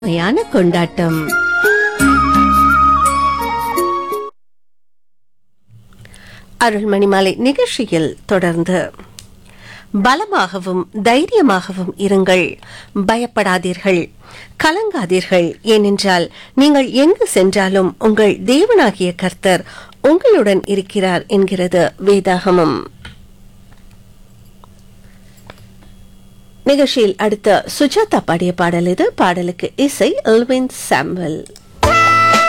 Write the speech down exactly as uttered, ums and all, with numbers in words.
யான கொண்டாட்டம். அருள்மணிமாலை நிகழ்ச்சியில் தொடர்ந்து பலமாகவும் தைரியமாகவும் இருங்கள், பயப்படாதீர்கள், கலங்காதீர்கள். ஏனென்றால் நீங்கள் எங்கு சென்றாலும் உங்கள் தேவனாகிய கர்த்தர் உங்களுடன் இருக்கிறார் என்கிறது வேதாகமம். நிகழ்ச்சியில் அடுத்த சுஜாதா பாடிய பாடல் இது. பாடலுக்கு இசை எல்வின் சாமுவேல்.